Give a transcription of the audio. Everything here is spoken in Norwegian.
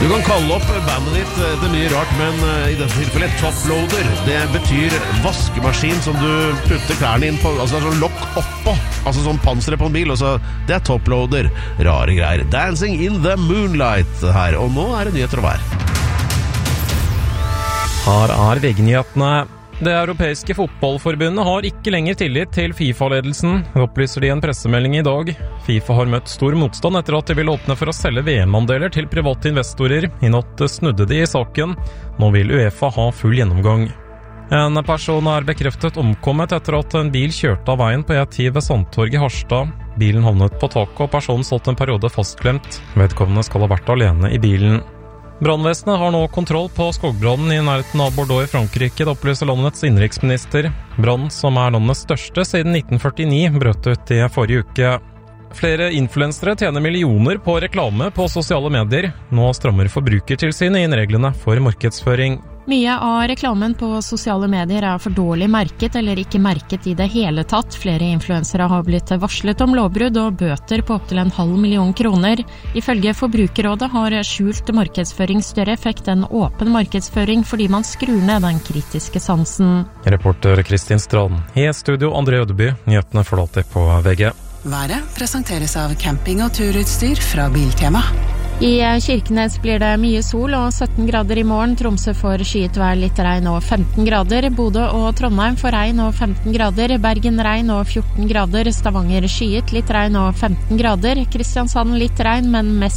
kan kalle opp bandet ditt etter mye rart, men i dette tilfellet toploader. Det betyr vaskemaskin som du putter klærne inn på, altså sånn lokk oppå, altså sånn panseret på en bil, og så det er toploader. Rare greier. Dancing in the Moonlight her, og nå det nyheter og vær. Her VG-nyhetene. Det europeiske fotballforbundet har ikke lenger tillit til FIFA-ledelsen, opplyser de i en pressemelding i dag. FIFA har møtt stor motstand etter at de ville åpne for å selge VM-andeler til private investorer. I natt snudde de i saken. Nå vil UEFA ha full gjennomgang. En person bekreftet omkommet etter at en bil kjørte av veien på E10 ved Sandtorget i Harstad. Bilen havnet på taket, og personen satt en periode fastklemt. Vedkommende skal ha vært alene i bilen. Brannvesenet har nå kontroll på skogbrannen i nærheten av Bordeaux i Frankrike, det opplyser landets innenriksminister. Brann, som landets største siden 1949, brøt ut i forrige uke. Flere influensere tjener millioner på reklame på sosiale medier. Nå strammer Forbrukertilsynet inn reglene for markedsføring. Mye av reklamen på sosiale medier for dårlig merket eller ikke merket i det hele tatt. Flere influensere har blitt varslet om lovbrudd og bøter på opp til 500 000 kroner. Ifølge Forbrukerrådet har skjult markedsføring større effekt enn åpen markedsføring fordi man skrur ned den kritiske sansen. Reporter Kristin Strand. I studio André Ødeby, nyhetene forlater på VG. Været presenteres av camping- og turutstyr fra Biltema. I Kirkenes blir det mye sol og 17 grader i morgen. Tromsø får skyet vær, litt regn og 15 grader. Bodø og Trondheim får regn og 15 grader. Bergen regn og 14 grader. Stavanger skyet, litt regn og 15 grader. Kristiansand litt regn, men mest